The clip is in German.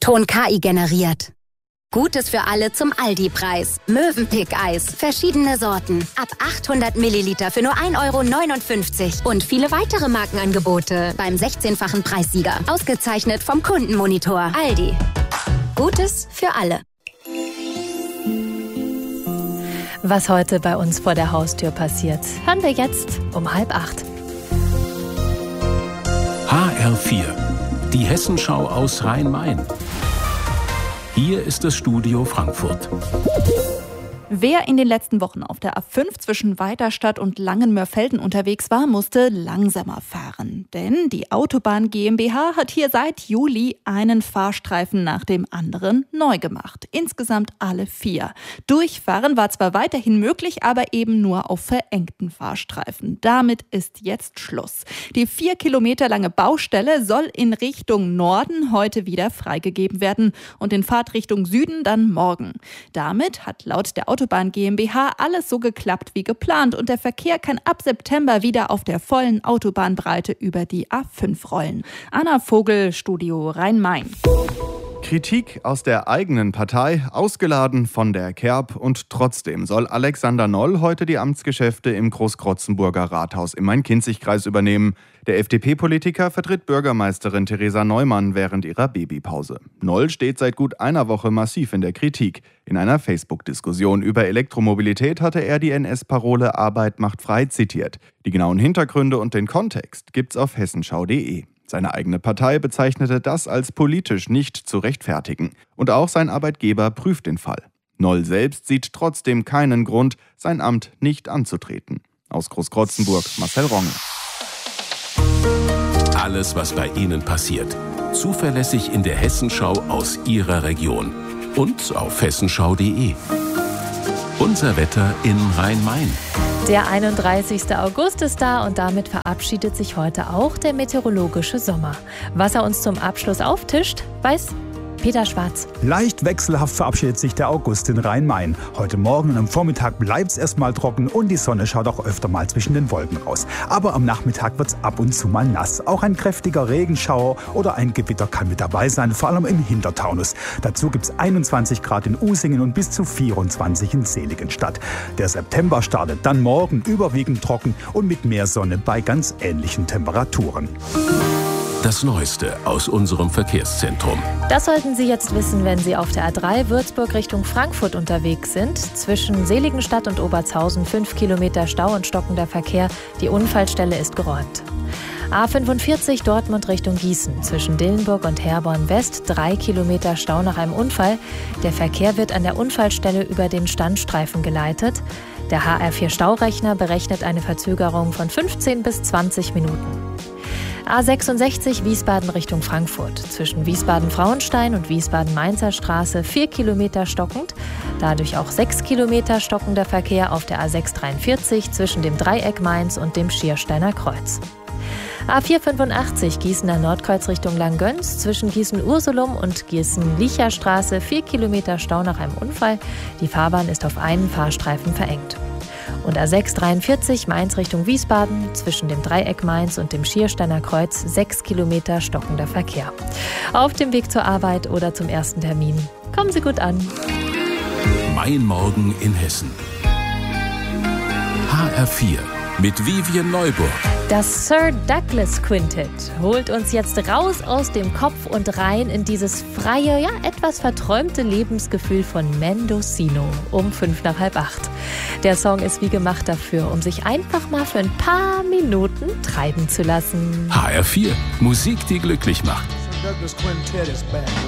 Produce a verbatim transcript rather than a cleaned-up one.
Ton K I generiert. Gutes für alle zum Aldi-Preis. Mövenpick-Eis. Verschiedene Sorten. Ab achthundert Milliliter für nur ein Euro neunundfünfzig. Und viele weitere Markenangebote beim sechzehnfachen Preissieger. Ausgezeichnet vom Kundenmonitor. Aldi. Gutes für alle. Was heute bei uns vor der Haustür passiert, hören wir jetzt um halb acht. H R vier. Die Hessenschau aus Rhein-Main. Hier ist das Studio Frankfurt. Wer in den letzten Wochen auf der A fünf zwischen Weiterstadt und Langenmörfelden unterwegs war, musste langsamer fahren. Denn die Autobahn GmbH hat hier seit Juli einen Fahrstreifen nach dem anderen neu gemacht. Insgesamt alle vier. Durchfahren war zwar weiterhin möglich, aber eben nur auf verengten Fahrstreifen. Damit ist jetzt Schluss. Die vier Kilometer lange Baustelle soll in Richtung Norden heute wieder freigegeben werden und in Fahrtrichtung Süden dann morgen. Damit hat laut der Autobahn GmbH alles so geklappt wie geplant und der Verkehr kann ab September wieder auf der vollen Autobahnbreite über die A fünf rollen. Anna Vogel, Studio Rhein-Main. Kritik aus der eigenen Partei, ausgeladen von der Kerb und trotzdem soll Alexander Noll heute die Amtsgeschäfte im Großkrotzenburger Rathaus im Main-Kinzig-Kreis übernehmen. Der F D P-Politiker vertritt Bürgermeisterin Theresa Neumann während ihrer Babypause. Noll steht seit gut einer Woche massiv in der Kritik. In einer Facebook-Diskussion über Elektromobilität hatte er die N S-Parole Arbeit macht frei zitiert. Die genauen Hintergründe und den Kontext gibt's auf hessenschau punkt de. Seine eigene Partei bezeichnete das als politisch nicht zu rechtfertigen. Und auch sein Arbeitgeber prüft den Fall. Noll selbst sieht trotzdem keinen Grund, sein Amt nicht anzutreten. Aus Großkrotzenburg, Marcel Ronge. Alles, was bei Ihnen passiert. Zuverlässig in der Hessenschau aus Ihrer Region. Und auf hessenschau punkt de. Unser Wetter in Rhein-Main. Der einunddreißigster August ist da und damit verabschiedet sich heute auch der meteorologische Sommer. Was er uns zum Abschluss auftischt, weiß Peter Schwarz. Leicht wechselhaft verabschiedet sich der August in Rhein-Main. Heute Morgen und am Vormittag bleibt es erstmal trocken und die Sonne schaut auch öfter mal zwischen den Wolken raus. Aber am Nachmittag wird es ab und zu mal nass. Auch ein kräftiger Regenschauer oder ein Gewitter kann mit dabei sein, vor allem im Hintertaunus. Dazu gibt es einundzwanzig Grad in Usingen und bis zu vierundzwanzig in Seligenstadt. Der September startet dann morgen überwiegend trocken und mit mehr Sonne bei ganz ähnlichen Temperaturen. Das Neueste aus unserem Verkehrszentrum. Das sollten Sie jetzt wissen, wenn Sie auf der A drei Würzburg Richtung Frankfurt unterwegs sind. Zwischen Seligenstadt und Obertshausen fünf Kilometer Stau und stockender Verkehr. Die Unfallstelle ist geräumt. A fünfundvierzig Dortmund Richtung Gießen. Zwischen Dillenburg und Herborn West drei Kilometer Stau nach einem Unfall. Der Verkehr wird an der Unfallstelle über den Standstreifen geleitet. Der H R vier Staurechner berechnet eine Verzögerung von fünfzehn bis zwanzig Minuten. A sechsundsechzig Wiesbaden Richtung Frankfurt. Zwischen Wiesbaden-Frauenstein und Wiesbaden-Mainzer Straße vier Kilometer stockend. Dadurch auch sechs Kilometer stockender Verkehr auf der A sechshundertdreiundvierzig zwischen dem Dreieck Mainz und dem Schiersteiner Kreuz. A vierhundertfünfundachtzig Gießener Nordkreuz Richtung Langgöns. Zwischen Gießen-Ursulum und Gießen-Licher Straße vier Kilometer Stau nach einem Unfall. Die Fahrbahn ist auf einen Fahrstreifen verengt. Und A sechshundertdreiundvierzig Mainz Richtung Wiesbaden, zwischen dem Dreieck Mainz und dem Schiersteiner Kreuz sechs Kilometer stockender Verkehr. Auf dem Weg zur Arbeit oder zum ersten Termin. Kommen Sie gut an. Mein Morgen in Hessen. H R vier mit Vivian Neuburg. Das Sir Douglas Quintet holt uns jetzt raus aus dem Kopf und rein in dieses freie, ja etwas verträumte Lebensgefühl von Mendocino um fünf nach halb acht. Der Song ist wie gemacht dafür, um sich einfach mal für ein paar Minuten treiben zu lassen. H R vier, Musik, die glücklich macht. Sir Douglas Quintet is back.